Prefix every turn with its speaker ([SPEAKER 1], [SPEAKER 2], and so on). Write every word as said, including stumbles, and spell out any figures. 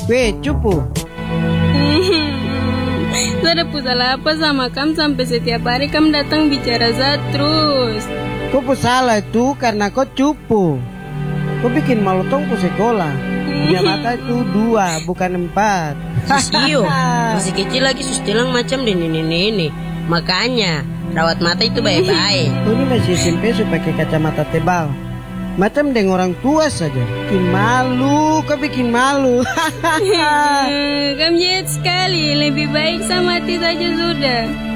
[SPEAKER 1] Weh, cupu.
[SPEAKER 2] Saya ada salah apa sama kamu sampai setiap hari kamu datang bicara Zat terus.
[SPEAKER 1] Kau pu salah itu karena kau cupu. Kau bikin malu tong pu sekolah. Punya mata itu dua, bukan empat.
[SPEAKER 3] Sisio, masih kecil lagi sus bilang macam di nenek-nenek. Makanya rawat mata itu baik-baik.
[SPEAKER 1] Ini masih S M P sudah pakai kacamata tebal. Macam dengan orang tua saja. Bikin malu, kau bikin malu.
[SPEAKER 2] Kamu jahat sekali. Lebih baik sama mati saja sudah.